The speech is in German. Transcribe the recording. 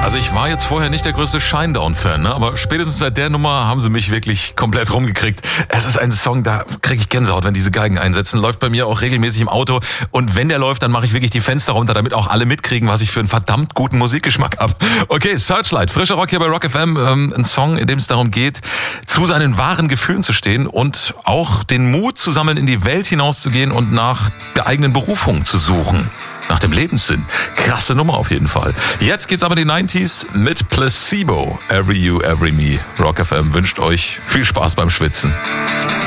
Also ich war jetzt vorher nicht der größte Shinedown-Fan, ne? Aber spätestens seit der Nummer haben sie mich wirklich komplett rumgekriegt. Es ist ein Song, da kriege ich Gänsehaut, wenn diese Geigen einsetzen. Läuft bei mir auch regelmäßig im Auto. Und wenn der läuft, dann mache ich wirklich die Fenster runter, damit auch alle mitkriegen, was ich für einen verdammt guten Musikgeschmack habe. Okay, Searchlight, frischer Rock hier bei Rock FM. Ein Song, in dem es darum geht, zu seinen wahren Gefühlen zu stehen und auch den Mut zu sammeln, in die Welt hinauszugehen und nach der eigenen Berufung zu suchen. Nach dem Lebenssinn. Krasse Nummer auf jeden Fall. Jetzt geht's aber in die 90s mit Placebo. Every You, Every Me. Rock FM wünscht euch viel Spaß beim Schwitzen.